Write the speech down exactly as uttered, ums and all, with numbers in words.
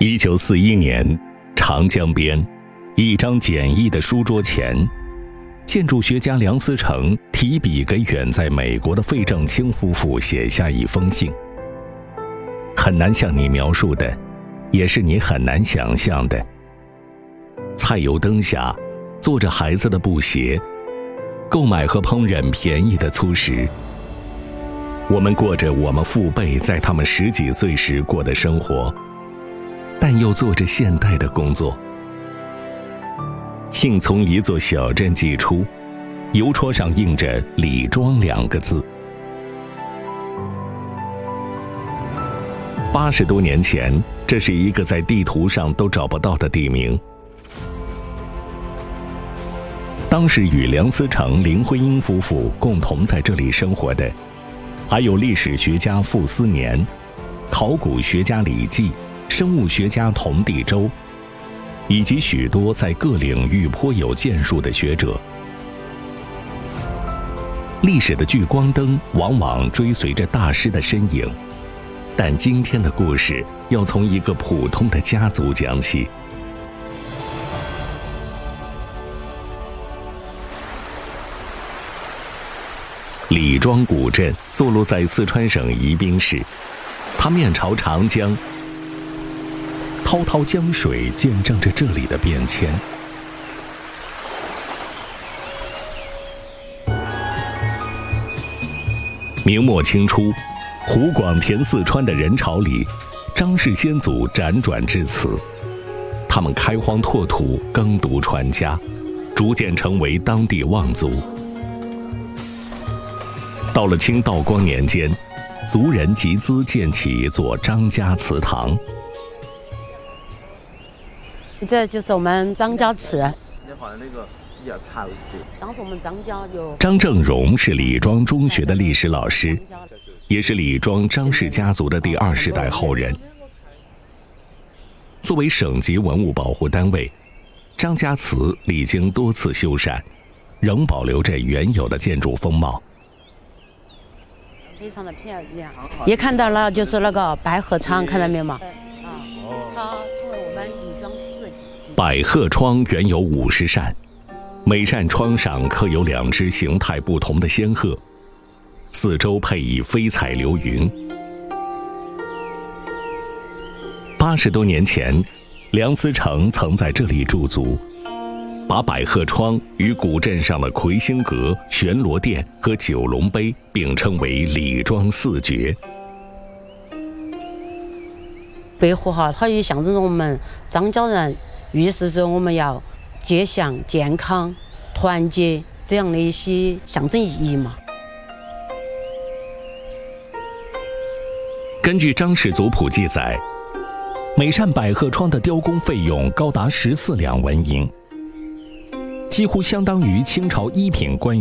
一九四一年，长江边，一张简易的书桌前，建筑学家梁思成提笔给远在美国的费正清夫妇写下一封信。很难向你描述的，也是你很难想象的。菜油灯下，做着孩子的布鞋，购买和烹饪便宜的粗食。我们过着我们父辈在他们十几岁时过的生活，但又做着现代的工作。信从一座小镇寄出，邮戳上印着“李庄”两个字。八十多年前，这是一个在地图上都找不到的地名。当时与梁思成、林徽因夫妇共同在这里生活的，还有历史学家傅斯年、考古学家李济、生物学家童第周，以及许多在各领域颇有建树的学者。历史的聚光灯往往追随着大师的身影，但今天的故事要从一个普通的家族讲起。李庄古镇坐落在四川省宜宾市，它面朝长江，滔滔江水见证着这里的变迁。明末清初，湖广填四川的人潮里，张氏先祖辗转至此，他们开荒拓土，耕读传家，逐渐成为当地望族。到了清道光年间，族人集资建起一座张家祠堂。 这就是我们张家祠。 你好像那个比较潮湿。 当时我们张家有张正荣是李庄中学的历史老师，也是李庄张氏家族的第二世代后人。作为省级文物保护单位，张家祠历经多次修缮，仍保留着原有的建筑风貌。 非常的漂亮，也看到了，就是那个百合窗，看到没有吗？啊，它成为我们李庄四景。 百合窗原有五十扇，每扇窗上刻有两只形态不同的仙鹤，四周配以飞彩流云。八十多年前，梁思成曾在这里驻足，把百合窗与古镇上的魁星阁、玄罗殿和九龙碑并称为李庄四绝。 白鹤哈，它也象征着我们张家人，预示着我们要吉祥、健康、团结这样的一些象征意义嘛。 根据张氏族谱记载，每扇百合窗的雕工费用高达十四两纹银，几乎相当于清朝一品官员